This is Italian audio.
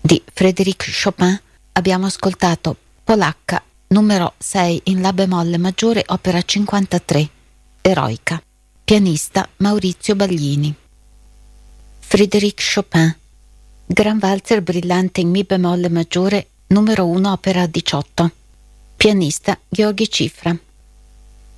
di Frédéric Chopin abbiamo ascoltato Polacca numero 6 in La bemolle maggiore, opera 53, Eroica, pianista Maurizio Baglini. Frédéric Chopin, Gran valzer brillante in Mi bemolle maggiore numero 1, opera 18, pianista Gheorghi Cifra.